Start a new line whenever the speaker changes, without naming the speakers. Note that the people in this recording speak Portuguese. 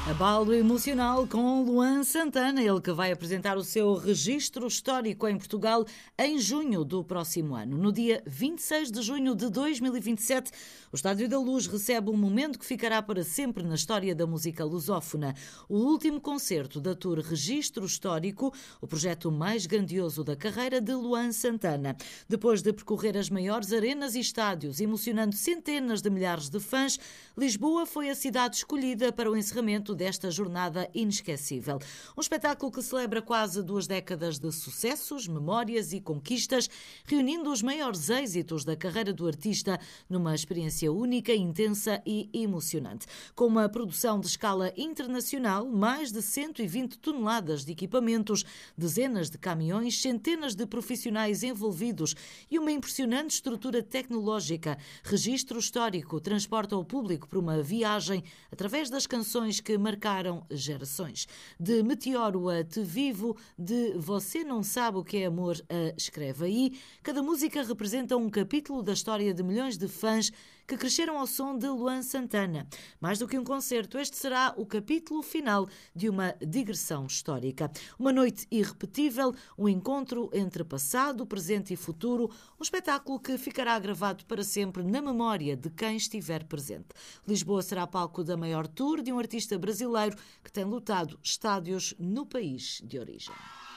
Abalo emocional com Luan Santana, ele que vai apresentar o seu registro histórico em Portugal em junho do próximo ano. No dia 26 de junho de 2027, o Estádio da Luz recebe um momento que ficará para sempre na história da música lusófona. O último concerto da tour Registro Histórico, o projeto mais grandioso da carreira de Luan Santana. Depois de percorrer as maiores arenas e estádios, emocionando centenas de milhares de fãs, Lisboa foi a cidade escolhida para o encerramento desta jornada inesquecível. Um espetáculo que celebra quase 2 décadas de sucessos, memórias e conquistas, reunindo os maiores êxitos da carreira do artista numa experiência única, intensa e emocionante. Com uma produção de escala internacional, mais de 120 toneladas de equipamentos, dezenas de caminhões, centenas de profissionais envolvidos e uma impressionante estrutura tecnológica, Registro Histórico transporta o público por uma viagem através das canções que marcaram gerações. De Meteoro a Te Vivo, de Você Não Sabe o que é Amor a Escreve Aí, cada música representa um capítulo da história de milhões de fãs que cresceram ao som de Luan Santana. Mais do que um concerto, este será o capítulo final de uma digressão histórica. Uma noite irrepetível, um encontro entre passado, presente e futuro, um espetáculo que ficará gravado para sempre na memória de quem estiver presente. Lisboa será palco da maior tour de um artista brasileiro que tem lotado estádios no país de origem.